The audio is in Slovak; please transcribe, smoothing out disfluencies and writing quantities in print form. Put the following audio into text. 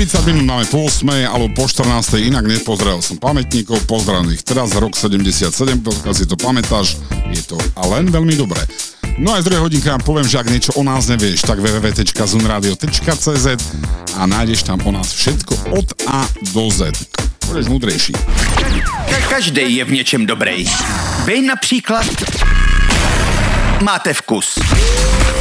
40 minút máme po 8, alebo po 14, inak nepozrel som pamätníkov, pozdravím ich teraz, rok 77, pokiaľ si to pamätáš, je to len veľmi dobré. No aj z druhej hodinky vám poviem, že ak niečo o nás nevieš, tak www.zunradio.cz a nájdeš tam o nás všetko od A do Z. Budeš múdrejší. Každý je v něčem dobrý. Vy například máte vkus.